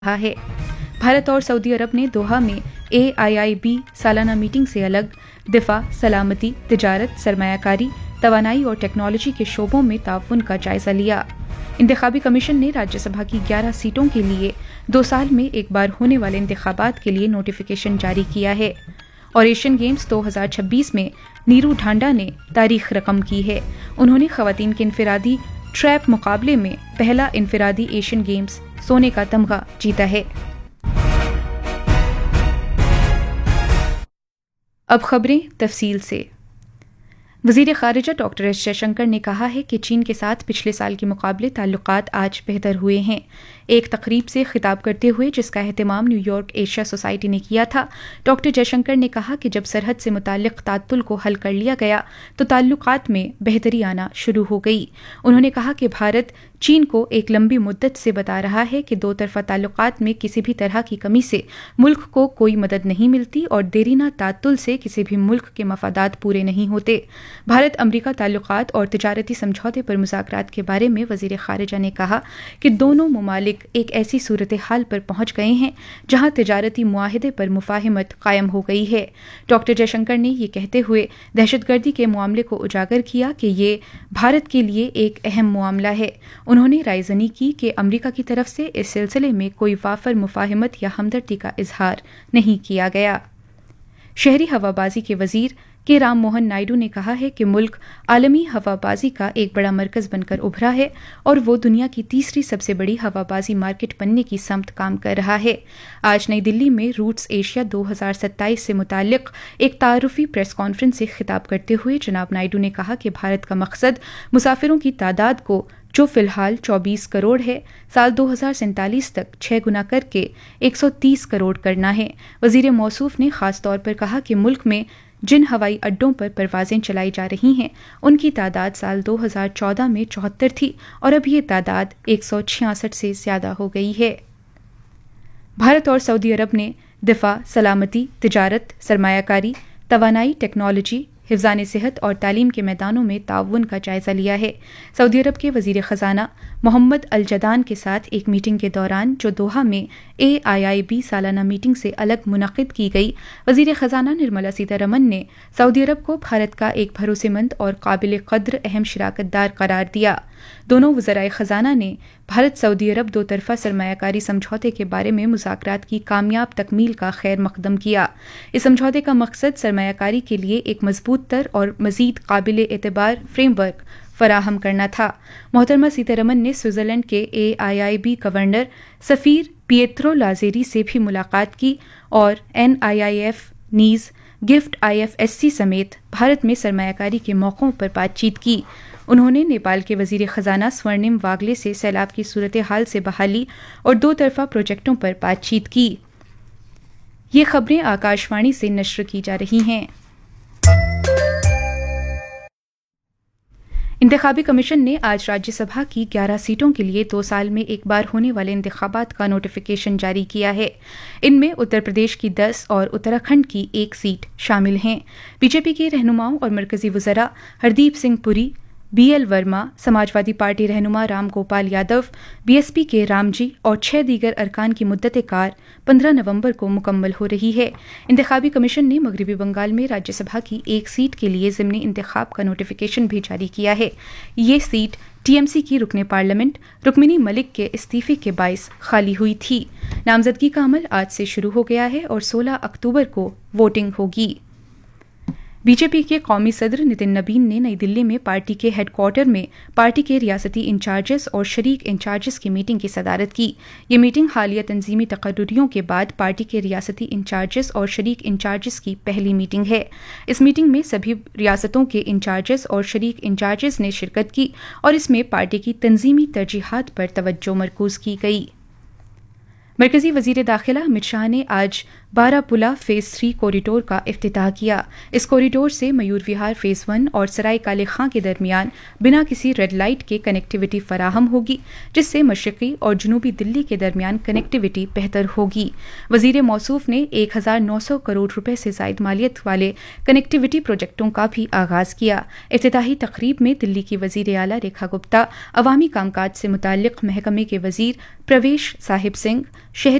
रहा है। भारत और सऊदी अरब ने दोहा में AIIB सालाना मीटिंग से अलग दिफा, सलामती, तिजारत, सरमायाकारी, तवानाई और टेक्नोलॉजी के शोबों में ताउन का जायजा लिया। इंतखाबी कमीशन ने राज्यसभा की 11 सीटों के लिए 2 साल में एक बार होने वाले इंतखाबात के लिए नोटिफिकेशन जारी किया है। और एशियन गेम्स 2026 में नीरू ढांडा ने तारीख रकम की है। उन्होंने खवातीन के इनफिरादी ट्रैप मुकाबले में पहला इनफिरादी एशियन गेम्स सोने का तमगा जीता है। अब खबरें तफसील से। वज़ीर ख़ारिजा डॉक्टर एस जयशंकर ने कहा है कि चीन के साथ पिछले साल के मुकाबले ताल्लुकात आज बेहतर हुए हैं। एक तकरीब से खिताब करते हुए जिसका एहतमाम न्यूयॉर्क एशिया सोसाइटी ने किया था, डॉक्टर जयशंकर ने कहा कि जब सरहद से मुताल्लिक तात्तुल को हल कर लिया गया तो ताल्लुकात में बेहतरी आना शुरू हो गई। उन्होंने कहा कि भारत चीन को एक लंबी मुद्दत से बता रहा है कि दो तरफा ताल्लुकात में किसी भी तरह की कमी से मुल्क को कोई मदद नहीं मिलती और देरीना तात्तुल से किसी भी मुल्क के मफादात पूरे नहीं होते। भारत अमरीका ताल्लुकात और तिजारती समझौते पर मुज़ाकरात के बारे में वज़ीर ख़ारिजा ने कहा कि दोनों ममालिक एक ऐसी सूरत हाल पर पहुंच गए हैं जहां तिजारती मुआहिदे पर मुफाहिमत कायम हो गई है। डॉक्टर जयशंकर ने ये कहते हुए दहशतगर्दी के मामले को उजागर किया कि ये भारत के लिए एक अहम मामला है। उन्होंने रायज़नी की कि अमरीका की तरफ से इस सिलसिले में कोई वाफर मुफाहिमत या हमदर्दी का इजहार नहीं किया गया। शहरी हवाबाजी के वजीर के राम मोहन नायडू ने कहा है कि मुल्क आलमी हवाबाजी का एक बड़ा मरकज बनकर उभरा है और वो दुनिया की तीसरी सबसे बड़ी हवाबाजी मार्केट बनने की समत काम कर रहा है। आज नई दिल्ली में रूट्स एशिया 2027 से मुताल्लिक एक तारुफी प्रेस कॉन्फ्रेंस से खिताब करते हुए जनाब नायडू ने कहा कि भारत का मकसद मुसाफिरों की तादाद को, जो फिलहाल 24 करोड़ है, साल 2047 तक 6 गुना करके 130 करोड़ करना है। वजीर मौसूफ ने खास तौर पर कहा कि मुल्क में जिन हवाई अड्डों पर परवाजें चलाई जा रही हैं उनकी तादाद साल 2014 में 74 थी और अब ये तादाद 166 से ज्यादा हो गई है। भारत और सऊदी अरब ने दिफा, सलामती, तिजारत, सरमायाकारी, तवानाई, टेक्नोलॉजी, हिफ्ज़ान सेहत और तालीम के मैदानों में ताउन का जायजा लिया है। सऊदी अरब के वज़ीर ख़जाना मोहम्मद अल जदान के साथ एक मीटिंग के दौरान जो दोहा में AIIB सालाना मीटिंग से अलग मुनक़िद की गई, वज़ीर ख़जाना निर्मला सीतारमन ने सऊदी अरब को भारत का एक भरोसेमंद और काबिल क़द्र अहम शराकतदार करार दिया। दोनों वज़राए ख़जाना ने भारत सऊदी अरब दो तरफा सरमायाकारी समझौते के बारे में मुज़ाकरात की कामयाब तकमील का खैर मकदम किया। इस समझौते का मकसद सरमायाकारी के लिए एक मजबूत तर और मज़ीद काबिल एतबार फ्रेमवर्क फराहम करना था। मोहतरमा सीतारमन ने स्विट्ज़रलैंड के AIIB गवर्नर सफ़ीर पिएत्रो लाज़ेरी से भी मुलाकात की और NIIF, नीज़, गिफ्ट IFSC समेत भारत में सरमायाकारी के मौक़ों पर बातचीत की। उन्होंने नेपाल के वज़ीर ख़जाना स्वर्णिम वागले से सैलाब की सूरत हाल से बहाली और दो तरफा प्रोजेक्टों पर बातचीत की। ये खबरें आकाशवाणी से नश्र की जा रही हैं। इंतखाबी कमीशन ने आज राज्यसभा की 11 सीटों के लिए 2 साल में एक बार होने वाले इंतखाबात का नोटिफिकेशन जारी किया है। इनमें उत्तर प्रदेश की 10 और उत्तराखंड की 1 सीट शामिल हैं। बीजेपी के रहनुमाओं और मरकजी वज़रा हरदीप सिंह पुरी, BL वर्मा, समाजवादी पार्टी रहनुमा राम गोपाल यादव, BSP के रामजी और 6 दीगर अरकान की मुद्दत कार 15 नवंबर को मुकम्मल हो रही है। इंतखाबी कमीशन ने मगरबी बंगाल में राज्यसभा की 1 सीट के लिए ज़िमनी इंतखाब का नोटिफिकेशन भी जारी किया है। ये सीट TMC की रुकने पार्लियामेंट रुक्मिनी मलिक के इस्तीफे के बाइस खाली हुई थी। नामजदगी का अमल आज से शुरू हो गया है और 16 अक्टूबर को वोटिंग होगी। बीजेपी के कौमी सदर नितिन नबीन ने नई दिल्ली में पार्टी के हेडक्वार्टर में पार्टी के रियासती इंचार्जेस और शरीक इंचार्जेस की मीटिंग की सदारत की। ये मीटिंग हालिया तंजीमी तकर्रुरियों के बाद पार्टी के रियासती इंचार्जेस और शरीक इंचार्जेस की पहली मीटिंग है। इस मीटिंग में सभी रियासतों के इंचार्जेस और शरीक इंचार्जेस ने शिरकत की और इसमें पार्टी की तंजीमी तरजीहात पर तवज्जो मरकूज की गई। मरकजी वज़ीर दाखिला अमित शाह ने आज بارہپولہ فیز 3 کوریڈور کا افتتاح کیا۔ اس کوریڈور سے میور وہار فیز 1 اور سرائے کالے خاں کے درمیان بنا کسی ریڈ لائٹ کے کنیکٹیوٹی فراہم ہوگی، جس سے مشرقی اور جنوبی دلی کے درمیان کنیکٹیوٹی بہتر ہوگی۔ وزیر موصوف نے 1900 کروڑ روپے سے زائد مالیت والے کنیکٹیوٹی پروجیکٹوں کا بھی آغاز کیا۔ افتتاحی تقریب میں دلی کی وزیر اعلیٰ ریکھا گپتا، عوامی کام کاج سے متعلق محکمے کے وزیر پرویش صاحب سنگھ، شہری